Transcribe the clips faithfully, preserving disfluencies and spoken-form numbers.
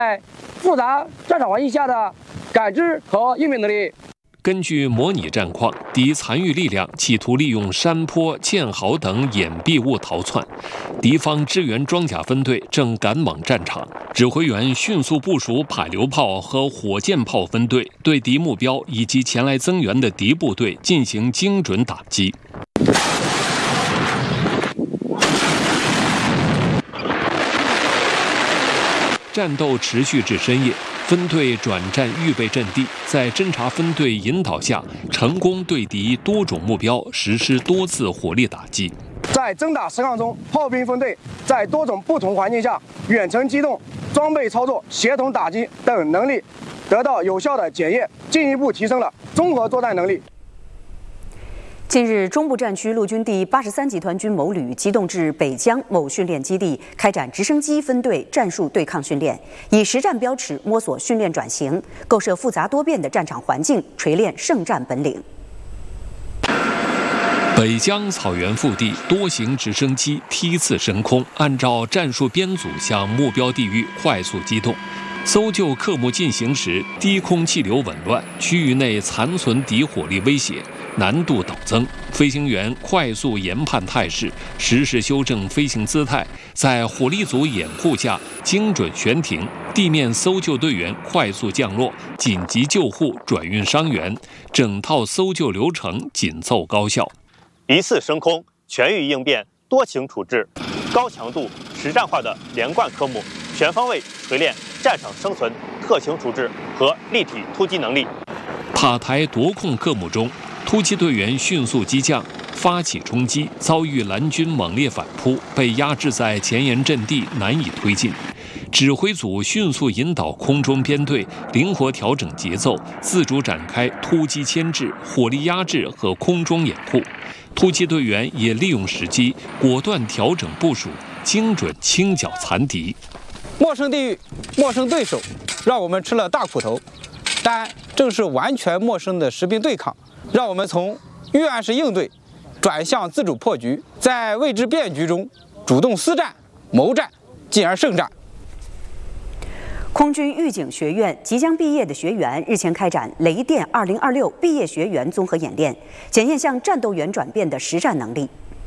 在复杂战场环境下的感知和应变能力。 根据模拟战况，敌残余力量企图利用山坡、堑壕等掩蔽物逃窜，敌方支援装甲分队正赶往战场，指挥员迅速部署迫流炮和火箭炮分队，对敌目标以及前来增援的敌部队进行精准打击。战斗持续至深夜。分队转战预备阵地，在侦察分队引导下，成功对敌多种目标实施多次火力打击。 在征打实抗中，炮兵分队在多种不同环境下远程机动、装备操作、协同打击等能力得到有效的检验，进一步提升了综合作战能力。 近日，中部战区陆军第八十三集团军某旅机动至北疆某训练基地，开展直升机分队战术对抗训练，以实战标尺摸索训练转型，构设复杂多变的战场环境，锤炼胜战本领。 北疆草原腹地，多型直升机梯次升空，按照战术编组向目标地域快速机动。搜救科目进行时，低空气流紊乱，区域内残存敌火力威胁，难度陡增。飞行员快速研判态势，实时修正飞行姿态，在火力组掩护下精准悬停。地面搜救队员快速降落，紧急救护、转运伤员，整套搜救流程紧凑高效。 一次升空，全域应变，多情处置，高强度、实战化的连贯科目，全方位锤炼战场生存、特情处置和立体突击能力。 塔台夺控科目中，突击队员迅速激将，发起冲击，遭遇蓝军猛烈反扑，被压制在前沿阵地，难以推进。指挥组迅速引导空中编队，灵活调整节奏，自主展开突击牵制、火力压制和空中掩护。突击队员也利用时机，果断调整部署，精准清剿残敌。 陌生地域、陌生对手，让我们吃了大苦头。但正是完全陌生的实兵对抗，让我们从预案式应对转向自主破局，在未知变局中主动思战、谋战，进而胜战。 空军预警学院即将毕业的学员日前开展雷电二零二六毕业学员综合演练，检验向战斗员转变的实战能力。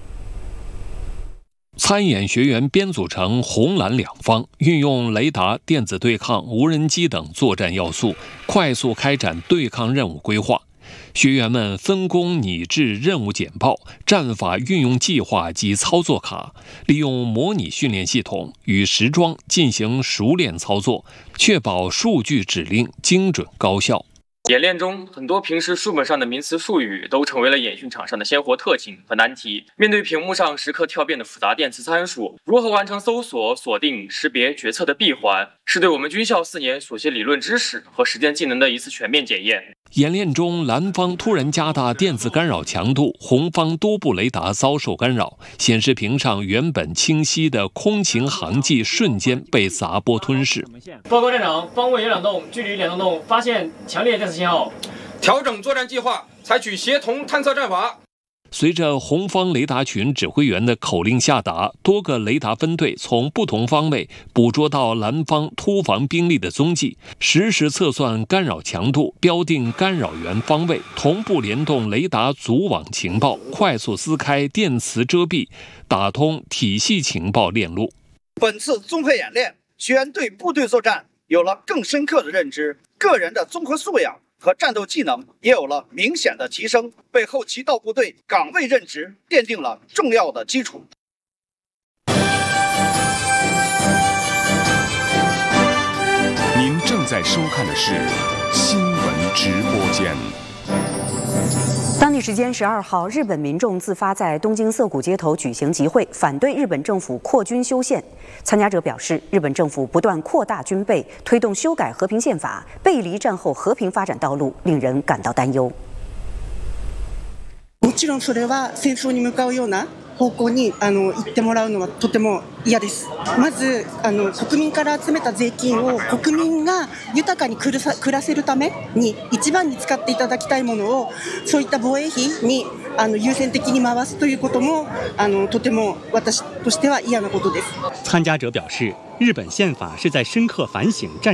参演学员编组成红蓝两方，运用雷达、电子对抗、无人机等作战要素，快速开展对抗任务规划。学员们分工拟制任务简报、战法运用计划及操作卡，利用模拟训练系统与时装进行熟练操作，确保数据指令精准高效。 演练中，很多平时书本上的名词术语都成为了演训场上的鲜活特性和难题。面对屏幕上时刻跳变的复杂电磁参数，如何完成搜索、锁定、识别、决策的闭环，是对我们军校四年所学理论知识和实践技能的一次全面检验。 演练中，蓝方突然加大电子干扰强度，红方多部雷达遭受干扰，显示屏上原本清晰的空情航迹瞬间被杂波吞噬。 报告站长，方位有两栋，距离两栋栋，发现强烈电磁信号， 调整作战计划，采取协同探测战法。 随着红方雷达群指挥员的口令下达，多个雷达分队从不同方位捕捉到蓝方突防兵力的踪迹，实时测算干扰强度，标定干扰源方位，同步联动雷达组网情报，快速撕开电磁遮蔽，打通体系情报链路。 本次综合演练，学员对部队作战有了更深刻的认知，个人的综合素养和战斗技能也有了明显的提升，为后期到部队岗位任职奠定了重要的基础。 您正在收看的是新闻直播间。 当地时间十二号，日本民众自发在东京涩谷街头举行集会，反对日本政府扩军修宪。参加者表示，日本政府不断扩大军备，推动修改和平宪法，背离战后和平发展道路，令人感到担忧。 もちろんそれは戦争に向かうような方向にあの行ってもらうのはとても嫌です。まずあの国民から集めた税金を国民が豊かに暮らせるために一番に使っていただきたいものをそういった防衛費にあの優先的に回すということもあのとても私としては嫌なことです。 参加者表示，日本宪法是在深刻反省战